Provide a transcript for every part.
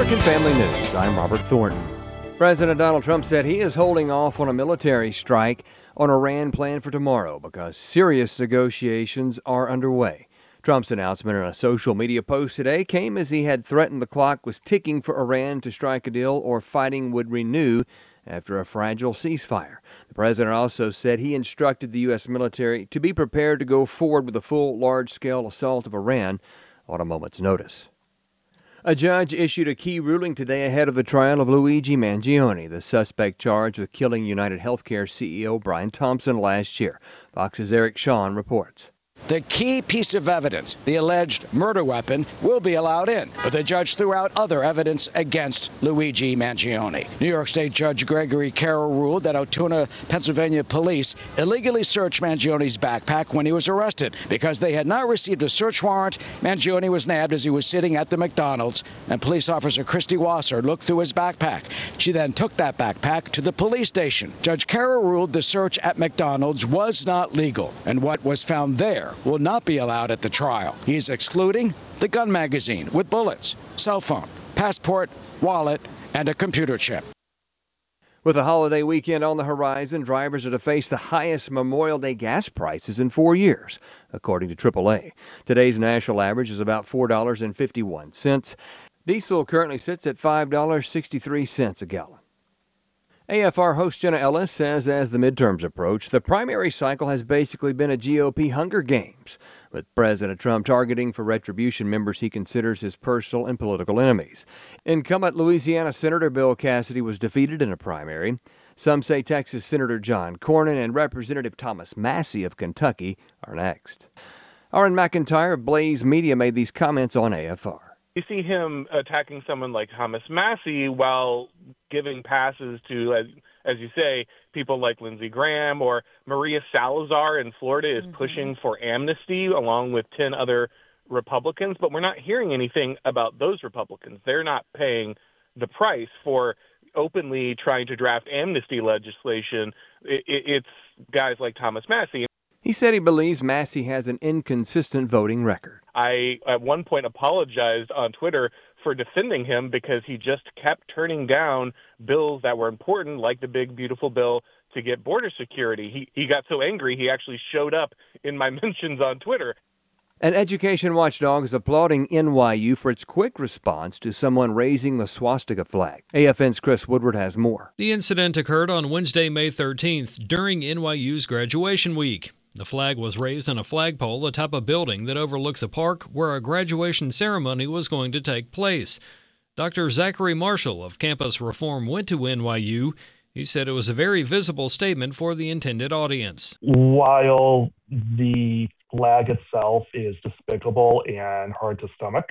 American Family News, I'm Robert Thornton. President Donald Trump said he is holding off on a military strike on Iran planned for tomorrow because serious negotiations are underway. Trump's announcement in a social media post today came as he had threatened the clock was ticking for Iran to strike a deal or fighting would renew after a fragile ceasefire. The president also said he instructed the U.S. military to be prepared to go forward with a full, large-scale assault of Iran on a moment's notice. A judge issued a key ruling today ahead of the trial of Luigi Mangione, the suspect charged with killing United Healthcare CEO Brian Thompson last year. Fox's Eric Shawn reports. The key piece of evidence, the alleged murder weapon, will be allowed in, but the judge threw out other evidence against Luigi Mangione. New York State Judge Gregory Carroll ruled that Altoona, Pennsylvania police illegally searched Mangione's backpack when he was arrested. Because they had not received a search warrant, Mangione was nabbed as he was sitting at the McDonald's, and police officer Christy Wasser looked through his backpack. She then took that backpack to the police station. Judge Carroll ruled the search at McDonald's was not legal, and what was found there will not be allowed at the trial. He's excluding the gun magazine with bullets, cell phone, passport, wallet, and a computer chip. With the holiday weekend on the horizon, drivers are to face the highest Memorial Day gas prices in 4 years, according to AAA. Today's national average is about $4.51. Diesel currently sits at $5.63 a gallon. AFR host Jenna Ellis says as the midterms approach, the primary cycle has basically been a GOP Hunger Games, with President Trump targeting for retribution members he considers his personal and political enemies. Incumbent Louisiana Senator Bill Cassidy was defeated in a primary. Some say Texas Senator John Cornyn and Representative Thomas Massie of Kentucky are next. Aaron McIntyre of Blaze Media made these comments on AFR. You see him attacking someone like Thomas Massie while giving passes to, as you say, people like Lindsey Graham, or Maria Salazar in Florida is pushing for amnesty along with 10 other Republicans. But we're not hearing anything about those Republicans. They're not paying the price for openly trying to draft amnesty legislation. It's guys like Thomas Massie. He said he believes Massie has an inconsistent voting record. I, at one point, apologized on Twitter for defending him because he just kept turning down bills that were important, like the big, beautiful bill to get border security. He got so angry, he actually showed up in my mentions on Twitter. An education watchdog is applauding NYU for its quick response to someone raising the swastika flag. AFN's Chris Woodward has more. The incident occurred on Wednesday, May 13th, during NYU's graduation week. The flag was raised on a flagpole atop a building that overlooks a park where a graduation ceremony was going to take place. Dr. Zachary Marshall of Campus Reform went to NYU. He said it was a very visible statement for the intended audience. While the flag itself is despicable and hard to stomach,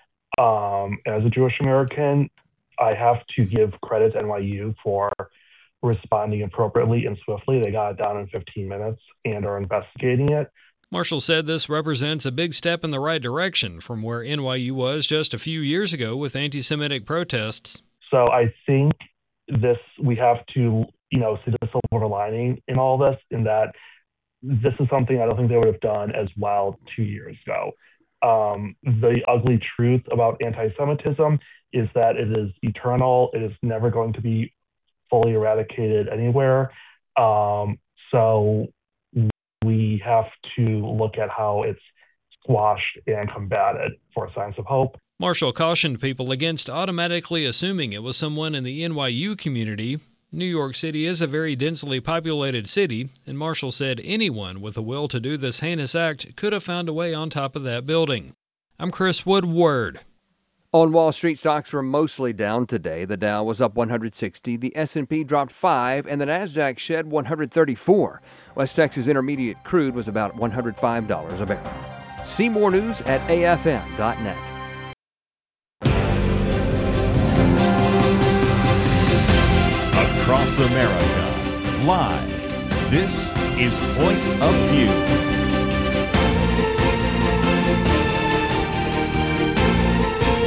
as a Jewish American, I have to give credit to NYU for responding appropriately and swiftly. They got it down in 15 minutes and are investigating it. Marshall said this represents a big step in the right direction from where NYU was just a few years ago with anti-Semitic protests. So I think we have to, see the silver lining in all this, in that this is something I don't think they would have done as well 2 years ago. The ugly truth about anti-Semitism is that it is eternal. It is never going to be fully eradicated anywhere. So we have to look at how it's squashed and combated for signs of hope. Marshall cautioned people against automatically assuming it was someone in the NYU community. New York City is a very densely populated city, and Marshall said anyone with a will to do this heinous act could have found a way on top of that building. I'm Chris Woodward. On Wall Street, stocks were mostly down today. The Dow was up 160, the S&P dropped 5, and the Nasdaq shed 134. West Texas Intermediate crude was about $105 a barrel. See more news at afm.net. Across America, live, this is Point of View.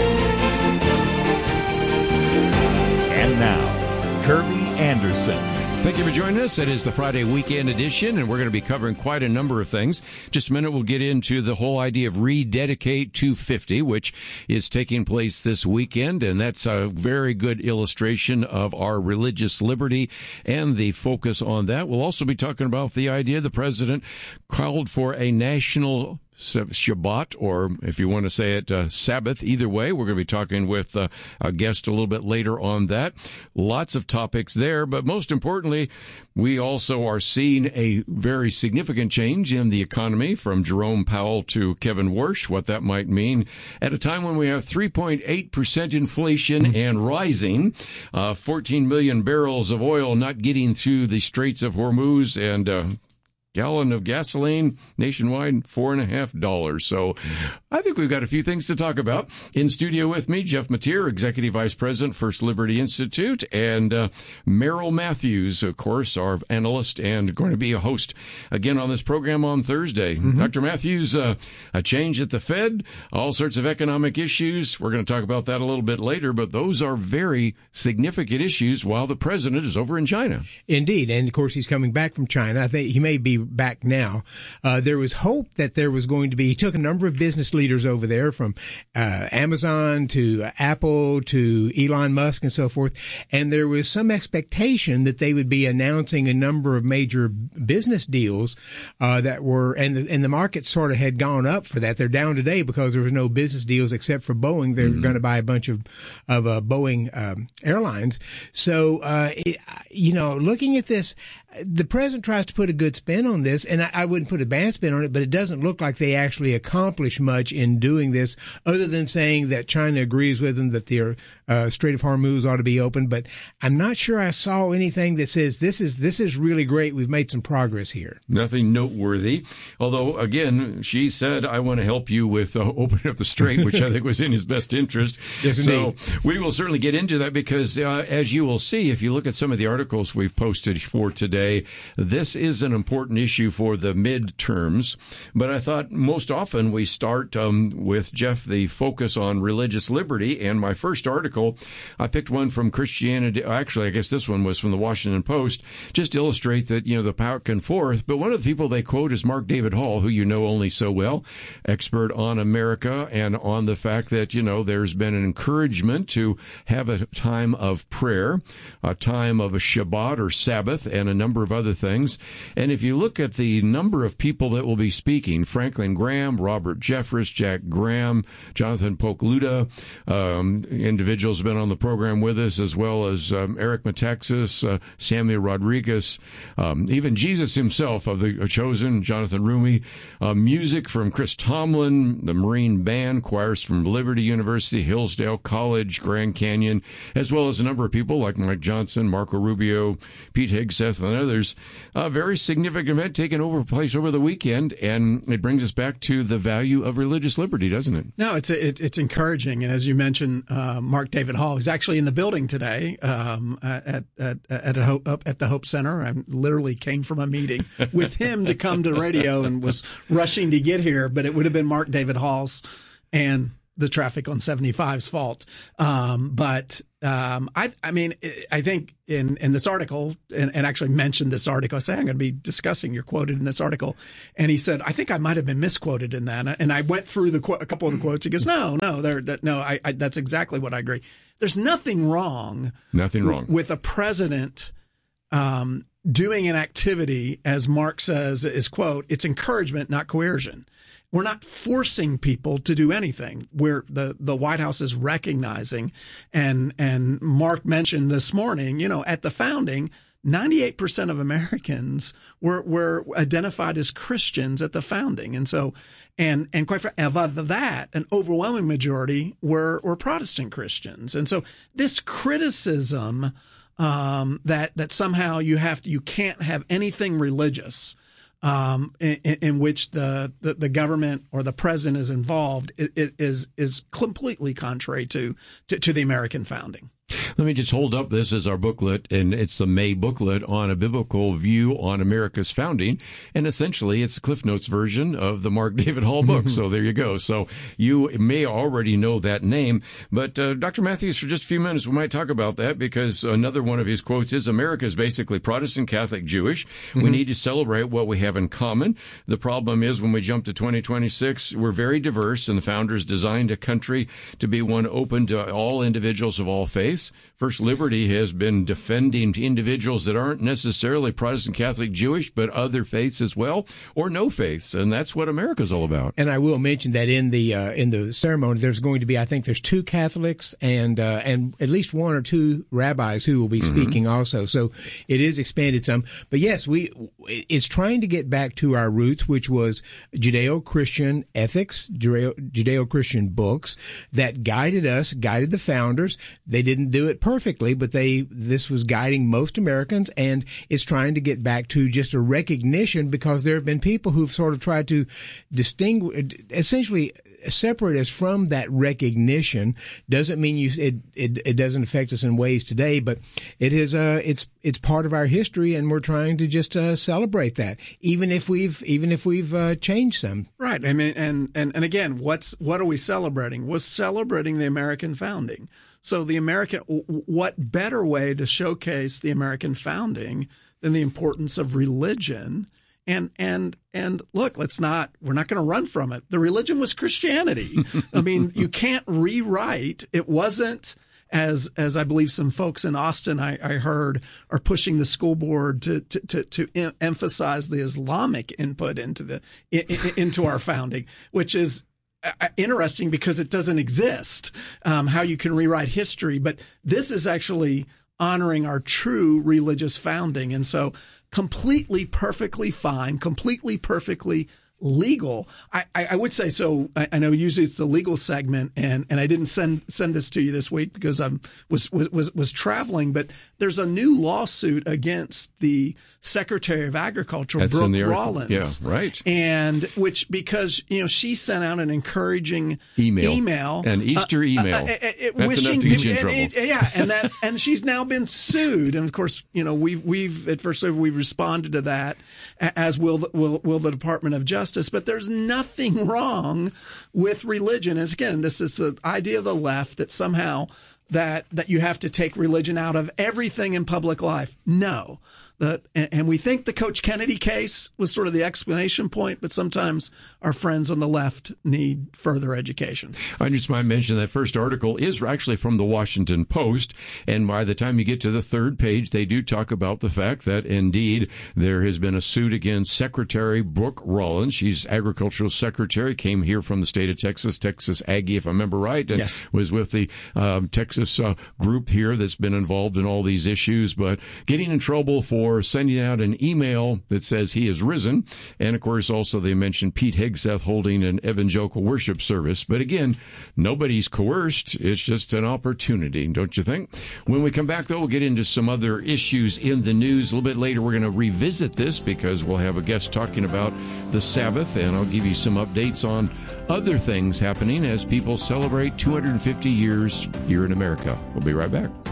And now, Kirby Anderson. Thank you for joining us. It is the Friday weekend edition, and we're going to be covering quite a number of things. Just a minute, we'll get into the whole idea of Rededicate 250, which is taking place this weekend, and that's a very good illustration of our religious liberty and the focus on that. We'll also be talking about the idea the president called for a national Shabbat, or if you want to say it, Sabbath. Either way, we're going to be talking with a guest a little bit later on that. Lots of topics there, but most importantly, we also are seeing a very significant change in the economy from Jerome Powell to Kevin Warsh, what that might mean at a time when we have 3.8% inflation and rising, 14 million barrels of oil not getting through the Straits of Hormuz, and gallon of gasoline nationwide, $4.50. So I think we've got a few things to talk about. In studio with me, Jeff Mateer, Executive Vice President, First Liberty Institute, and Merrill Matthews, of course, our analyst and going to be a host again on this program on Thursday. Dr. Matthews, a change at the Fed, all sorts of economic issues. We're going to talk about that a little bit later, but those are very significant issues while the president is over in China. Indeed. And of course, he's coming back from China. I think he may be back now. There was hope that there was going to be, he took a number of business leaders over there from Amazon to Apple to Elon Musk and so forth. And there was some expectation that they would be announcing a number of major business deals that were, and the market sort of had gone up for that. They're down today because there was no business deals except for Boeing. They're going to buy a bunch of Boeing airlines. So, looking at this, the president tries to put a good spin on this, and I wouldn't put a bad spin on it, but it doesn't look like they actually accomplish much in doing this, other than saying that China agrees with them that the Strait of Hormuz ought to be open. But I'm not sure I saw anything that says this is really great. We've made some progress here. Nothing noteworthy. Although, again, she said, I want to help you with opening up the strait, which I think was in his best interest. Yes, so we will certainly get into that because, as you will see, if you look at some of the articles we've posted for today, this is an important issue for the midterms. But I thought most often we start with, Jeff, the focus on religious liberty. And my first article, I picked one from Christianity. Actually, I guess this one was from the Washington Post, just to illustrate that, the back and forth. But one of the people they quote is Mark David Hall, who you know only so well, expert on America and on the fact that, there's been an encouragement to have a time of prayer, a time of a Shabbat or Sabbath, and a number of other things. And if you look at the number of people that will be speaking, Franklin Graham, Robert Jeffress, Jack Graham, Jonathan Pokluda, individuals have been on the program with us, as well as Eric Metaxas, Samuel Rodriguez, even Jesus himself of the Chosen, Jonathan Rumi, music from Chris Tomlin, the Marine Band, choirs from Liberty University, Hillsdale College, Grand Canyon, as well as a number of people like Mike Johnson, Marco Rubio, Pete Hegseth, and others. A very significant event taking place over the weekend, and it brings us back to the value of religious liberty, doesn't it? No, it's encouraging, and as you mentioned, Mark David Hall is actually in the building today at the Hope Center. I literally came from a meeting with him to come to radio and was rushing to get here, but it would have been Mark David Hall's and the traffic on 75's fault. I think in this article, and actually mentioned this article, I say I'm going to be discussing, you're quoted in this article. And he said, I think I might have been misquoted in that. And I went through a couple of the quotes. He goes, that's exactly what I agree. There's nothing wrong with a president doing an activity, as Mark says, is, quote, it's encouragement, not coercion. We're not forcing people to do anything. Where the White House is recognizing, and Mark mentioned this morning, at the founding, 98% of Americans were identified as Christians at the founding. And so, and quite frankly, of that, an overwhelming majority were Protestant Christians. And so this criticism that somehow you can't have anything religious in which the government or the president is involved is completely contrary to the American founding. Let me just hold up. This is our booklet, and it's the May booklet on a biblical view on America's founding. And essentially, it's the Cliff Notes version of the Mark David Hall book. So there you go. So you may already know that name. But Dr. Matthews, for just a few minutes, we might talk about that, because another one of his quotes is, America is basically Protestant, Catholic, Jewish. We need to celebrate what we have in common. The problem is, when we jump to 2026, we're very diverse, and the founders designed a country to be one open to all individuals of all faiths. First Liberty has been defending individuals that aren't necessarily Protestant, Catholic, Jewish, but other faiths as well, or no faiths, and that's what America's all about. And I will mention that in the ceremony, there's going to be, I think there's 2 Catholics and at least 1 or 2 rabbis who will be speaking also. So it is expanded some. But yes, it's trying to get back to our roots, which was Judeo-Christian ethics, Judeo-Christian books that guided us, guided the founders. They didn't do it perfectly, but this was guiding most Americans, and it's trying to get back to just a recognition, because there have been people who've sort of tried to essentially separate us from that recognition. Doesn't mean it doesn't affect us in ways today, but it is it's part of our history, and we're trying to just celebrate that, even if we've changed some. Right. I mean, and again, what are we celebrating? We're celebrating the American founding. So what better way to showcase the American founding than the importance of religion? And look, we're not going to run from it. The religion was Christianity. I mean, you can't rewrite. It wasn't, as I believe some folks in Austin I heard are pushing the school board to emphasize the Islamic input into our founding, which is interesting because it doesn't exist, how you can rewrite history. But this is actually honoring our true religious founding. And so completely, perfectly fine, completely, perfectly legal. I would say so. I know usually it's the legal segment, and I didn't send this to you this week because I was traveling. But there's a new lawsuit against the Secretary of Agriculture, Brooke Rollins. Yeah, right. And because she sent out an encouraging email, an Easter email, wishing enough to get you in trouble. and she's now been sued. And of course, we've at First Serve we've responded to that, as will the Department of Justice. But there's nothing wrong with religion. And again, this is the idea of the left that somehow that you have to take religion out of everything in public life. No. And we think the Coach Kennedy case was sort of the explanation point, but sometimes our friends on the left need further education. I just might mention that first article is actually from the Washington Post, and by the time you get to the 3rd page, they do talk about the fact that indeed there has been a suit against Secretary Brooke Rollins. She's agricultural secretary, came here from the state of Texas Aggie, if I remember right, and was with the Texas group here that's been involved in all these issues, but getting in trouble for sending out an email that says he is risen. And of course, also they mentioned Pete Hegseth holding an evangelical worship service. But again, nobody's coerced. It's just an opportunity, don't you think? When we come back, though, we'll get into some other issues in the news. A little bit later, we're going to revisit this because we'll have a guest talking about the Sabbath, and I'll give you some updates on other things happening as people celebrate 250 years here in America. We'll be right back.